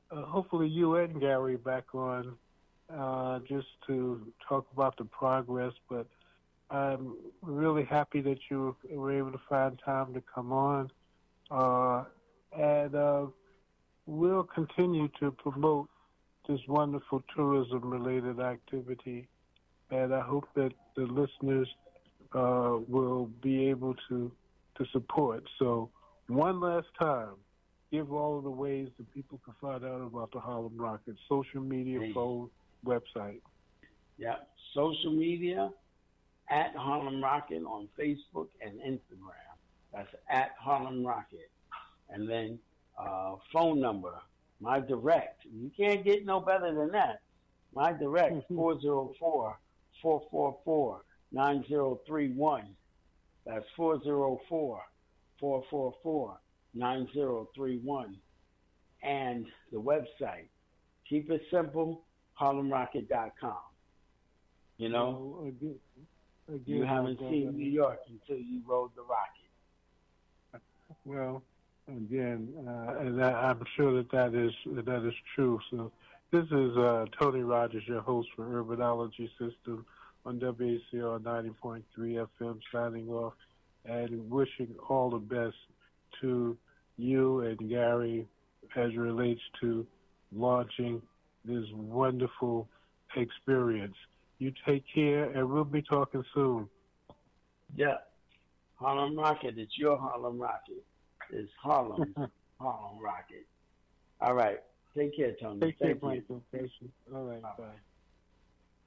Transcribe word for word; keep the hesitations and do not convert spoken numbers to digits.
uh, hopefully you and Gary back on uh, just to talk about the progress. But I'm really happy that you were able to find time to come on. Uh, and uh, we'll continue to promote this wonderful tourism-related activity. And I hope that the listeners uh, will be able to to support. So one last time, give all of the ways that people can find out about the Harlem Rockets, social media, Hey. phone, website. Yeah, social media at Harlem Rocket on Facebook and Instagram. That's at Harlem Rocket. And then uh, phone number, my direct. You can't get no better than that. My direct, four zero four, four four four, nine zero three one. That's four zero four, four four four, nine zero three one. And the website, keep it simple, harlem rocket dot com. You know, Well, again, again, you haven't uh, seen New York until you rode the rocket. Well, again, uh, and that, I'm sure that that is that is true. So this is uh, Tony Rogers, your host for Urbanology System on W A C R ninety point three F M, signing off and wishing all the best to you and Gary as it relates to launching this wonderful experience. You take care, and we'll be talking soon. Yeah. Harlem Rocket, it's your Harlem Rocket. It's Harlem's Harlem Rocket. All right. Take care, Tony. Take care, Thank you. Michael. All right, bye. Bye.